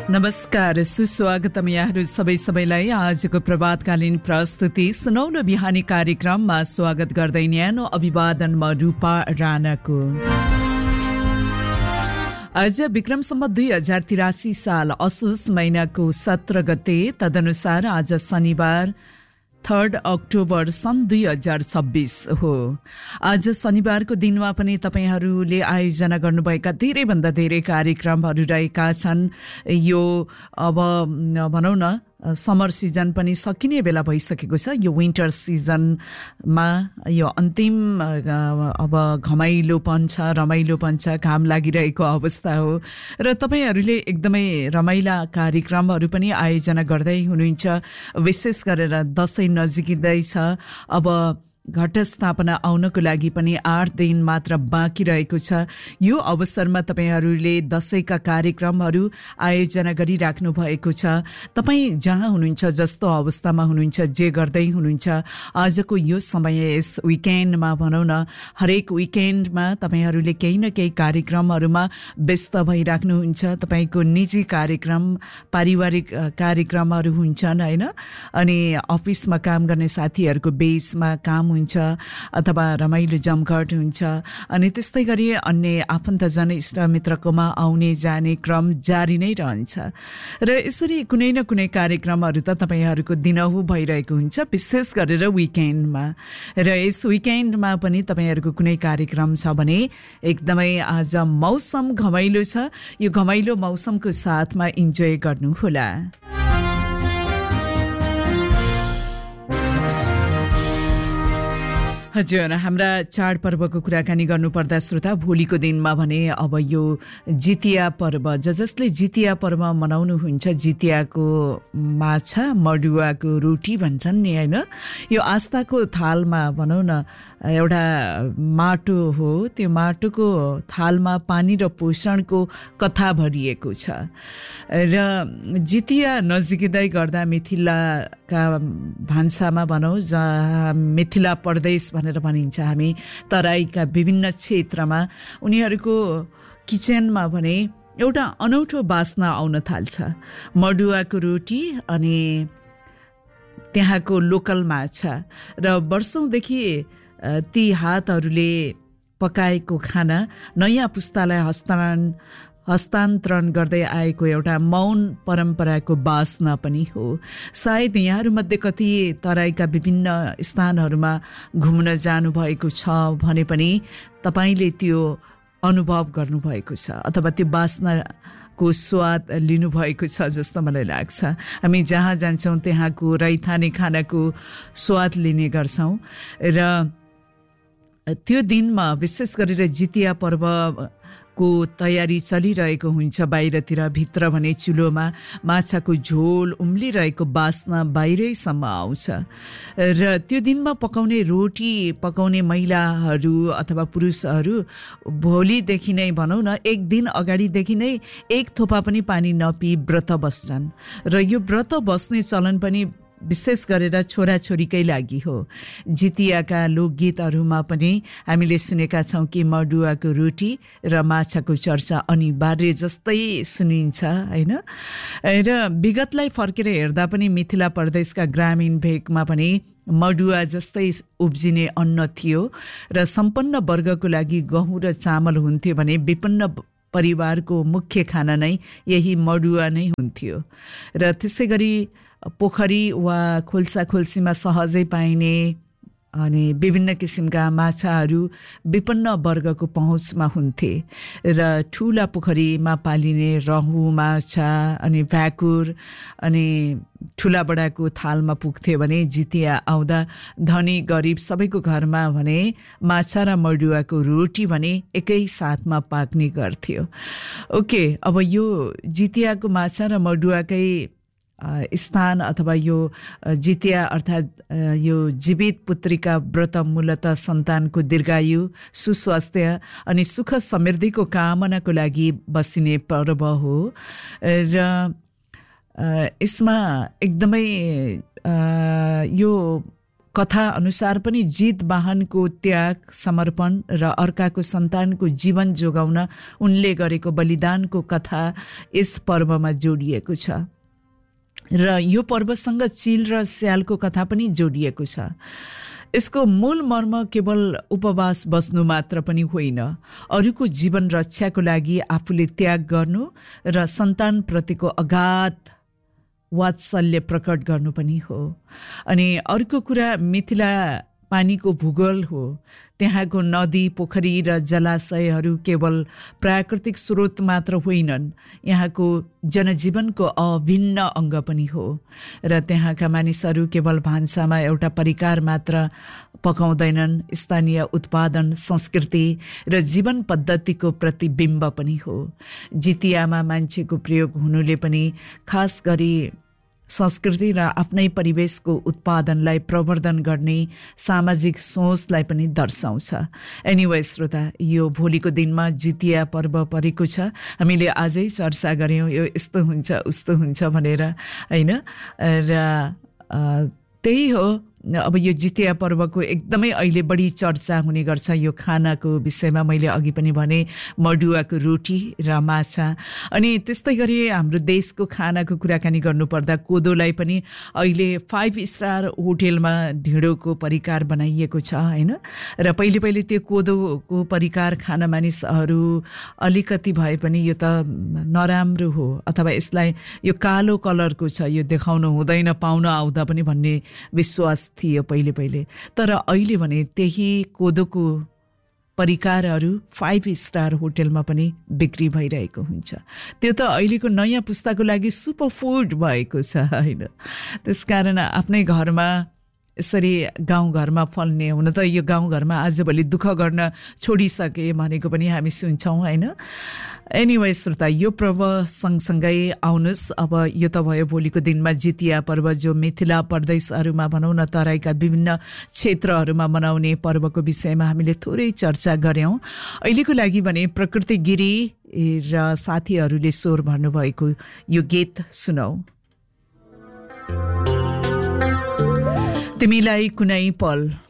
नमस्कार, सुस्वागतम यहाँहरू सबैलाई आजको प्रभातकालीन प्रस्तुति सुनौलो बिहानी कार्यक्रममा स्वागत गर्दै न्यानो अभिवादन म रूपा राणाको। आज विक्रम सम्वत 2083 साल असोज महिनाको 17 गते, तदनुसार आज शनिबार 3 अक्टोबर सन् 2026 हो। आज शनिबारको दिनमा पनि तपाईहरूले आयोजना गर्नुभएका धेरैभन्दा धेरै कार्यक्रमहरू रहेका छन्। यो अब भनौँ न समर सिजन पनि सकिने बेला भइसकेको छ। यो विन्टर सिजनमा यो अन्तिम अब घमाइलोपन छ, रमाइलोपन छ, घाम लागिरहेको अवस्था हो र तपाईहरूले एकदमै रमाइला कार्यक्रमहरू पनि आयोजना गर्दै हुनुहुन्छ। विशेष गरेर दशैं नजिकिँदैछ, अब घटस्थापना आउनको लागि पनि 8 दिन मात्र बाँकी रहेको छ। यो अवसरमा तपाईहरूले दशैंका कार्यक्रमहरू आयोजना गरिराख्नु भएको छ। तपाईँ जहाँ हुनुहुन्छ, जस्तो अवस्थामा हुनुहुन्छ, जे गर्दै हुनुहुन्छ, आजको यो समय यस विकेन्डमा भनौँ न, हरेक विकेन्डमा तपाईहरूले केही न केही कार्यक्रमहरूमा व्यस्त भइराख्नुहुन्छ। तपाईँको निजी कार्यक्रम, पारिवारिक कार्यक्रमहरू हुन्छन् हैन, अनि अफिसमा काम गर्ने साथीहरूको बेसमा काम हुन्छ अथवा रमाइलो जमघट हुन्छ, अनि त्यस्तै गरी अन्य आफन्तजन इष्टमित्रकोमा आउने जाने क्रम जारी नै रहन्छ। र यसरी कुनै न कुनै कार्यक्रमहरू त तपाईहरूको दिनहु भइरहेको हुन्छ, विशेष गरेर विकेन्डमा। र यस विकेन्डमा पनि तपाईहरूको कुनै कार्यक्रम छ भने एकदमै आज मौसम घमाइलो छ। यो घमाइलो मौसमको साथमा इन्जोय गर्नुहोला। हजुर, हाम्रा चाडपर्वको कुराकानी गर्नुपर्दा श्रोता, भोलिको दिनमा भने अब यो जितिया पर्व, जसले जितिया पर्व मनाउनुहुन्छ, जितियाको माछा मडुवाको रोटी भन्छन् नि हैन। यो आस्थाको थालमा भनौँ न एउटा माटो हो, त्यो माटोको थालमा पानी र पोषणको कथा भरिएको छ। र जितिया नजिकै गर्दा मिथिलाका भान्सामा भनौँ, जहाँ मिथिला प्रदेश भनेर भनिन्छ, हामी तराईका विभिन्न क्षेत्रमा उनीहरूको किचनमा भने एउटा अनौठो बास्ना आउन थाल्छ। मडुवाको रोटी अनि त्यहाँको लोकल माछा, र वर्षौंदेखि ती हातहरूले पकाएको खाना नयाँ पुस्तालाई हस्तान्तरण गर्दै आएको एउटा मौन परम्पराको बास्ना पनि हो। सायद यहाँहरूमध्ये कति तराईका विभिन्न स्थानहरूमा घुम्न जानुभएको छ भने पनि तपाईले त्यो अनुभव गर्नुभएको छ अथवा त्यो बास्नाको स्वाद लिनुभएको छ जस्तो मलाई लाग्छ। हामी जहाँ जान्छौँ त्यहाँको रैथाने खानाको स्वाद लिने गर्छौँ। र त्यो दिनमा विशेष गरेर जितिया पर्वको तयारी चलिरहेको हुन्छ बाहिरतिर। भित्र भने चुलोमा माछाको झोल उम्लिरहेको बास्ना बाहिरैसम्म आउँछ। र त्यो दिनमा पकाउने रोटी पकाउने महिलाहरू अथवा पुरुषहरू भोलिदेखि नै भनौँ न, एक दिन अगाडिदेखि नै एक थोपा पनि पानी नपिई व्रत बस्छन्। र यो व्रत बस्ने चलन पनि विशेष गरेर छोराछोरीकै लागि हो। जितियाका लोकगीतहरूमा पनि हामीले सुनेका छौँ कि मडुवाको रोटी र माछाको चर्चा अनिवार्य जस्तै सुनिन्छ हैन। र विगतलाई फर्केर हेर्दा पनि मिथिला प्रदेशका ग्रामीण भेगमा पनि मडुवा जस्तै उब्जिने अन्न थियो र सम्पन्न वर्गको लागि गहुँ र चामल हुन्थ्यो भने विपन्न परिवारको मुख्य खाना नै यही मडुवा नै हुन्थ्यो। र त्यसै गरी पोखरी वा खोल्साखोल्सीमा सहजै पाइने अनि विभिन्न किसिमका माछाहरू विपन्न वर्गको पहुँचमा हुन्थे। र ठुला पोखरीमा पालिने रहु माछा अनि भ्याकुर अनि ठुला बडाको थालमा पुग्थ्यो भने जितिया आउँदा धनी गरिब सबैको घरमा भने माछा र मडुवाको रोटी भने एकै साथमा पाक्ने गर्थ्यो। ओके, अब यो जितियाको माछा र मडुवाकै स्थान अथवा यो जितिया अर्थात् यो जीवित पुत्रीका व्रत मूलतः सन्तानको दीर्घायु, सुस्वास्थ्य अनि सुख समृद्धिको कामनाको लागि बसिने पर्व हो। र यसमा एकदमै यो कथा अनुसार पनि जित वाहनको त्याग, समर्पण र अर्काको सन्तानको जीवन जोगाउन उनले गरेको बलिदानको कथा यस पर्वमा जोडिएको छ। र यो पर्वसँग चिल र स्यालको कथा पनि जोडिएको छ। यसको मूल मर्म केवल उपवास बस्नु मात्र पनि होइन, अरूको जीवन रक्षाको लागि आफूले त्याग गर्नु र सन्तानप्रतिको अगाध वात्सल्य प्रकट गर्नु पनि हो। अनि अर्को कुरा मिथिला पानीको भूगोल हो। त्यहाँको नदी, पोखरी र जलाशयहरू केवल प्राकृतिक स्रोत मात्र होइनन्, यहाँको जनजीवनको अभिन्न अङ्ग पनि हो। र त्यहाँका मानिसहरू केवल भान्सामा एउटा परिकार मात्र पकाउँदैनन्, स्थानीय उत्पादन, संस्कृति र जीवन पद्धतिको प्रतिबिम्ब पनि हो। जितियामा मान्छेको प्रयोग हुनुले पनि खास गरी संस्कृति र आफ्नै परिवेशको उत्पादनलाई प्रवर्धन गर्ने सामाजिक सोचलाई पनि दर्शाउँछ। एनिवे श्रोता, यो भोलिको दिनमा जितिया पर्व परेको छ। हामीले आजै चर्चा गऱ्यौँ यो यस्तो हुन्छ उस्तो हुन्छ भनेर, होइन? र त्यही हो, अब यो जितिया पर्वको एकदमै अहिले बढी चर्चा हुने गर्छ यो खानाको विषयमा। मैले अघि पनि भने मडुवाको रोटी र माछा। अनि त्यस्तै गरी हाम्रो देशको खानाको कुराकानी गर्नुपर्दा कोदोलाई पनि अहिले 5 स्टार होटेलमा ढिँडोको परिकार बनाइएको छ, होइन? र पहिले त्यो कोदोको परिकार खान मानिसहरू अलिकति भए पनि यो त नराम्रो हो, अथवा यसलाई यो कालो कलरको छ, यो देखाउनु हुँदैन, पाउन आउँदा पनि भन्ने विश्वास थियो पहिले। तर अहिले भने त्यही कोदोको परिकारहरू 5 स्टार होटेलमा पनि बिक्री भइरहेको हुन्छ। त्यो त अहिलेको नयाँ पुस्ताको लागि सुपर फुड भएको छ, होइन? त्यसकारण आफ्नै घरमा यसरी गाउँघरमा फल्ने, हुन त यो गाउँघरमा आजभोलि दुःख गर्न छोडिसके भनेको पनि हामी सुन्छौँ, होइन? एनिवे श्रोता, यो पर्व सँगसँगै आउनुहोस्। अब यो त भयो भोलिको दिनमा जितिया पर्व, जो मिथिला प्रदेशहरूमा भनौँ न तराईका विभिन्न क्षेत्रहरूमा मनाउने पर्वको विषयमा हामीले थोरै चर्चा गऱ्यौँ। अहिलेको लागि भने प्रकृति गिरी र साथीहरूले स्वर भर्नुभएको यो गीत सुनौ। तिमीलाई कुनै पल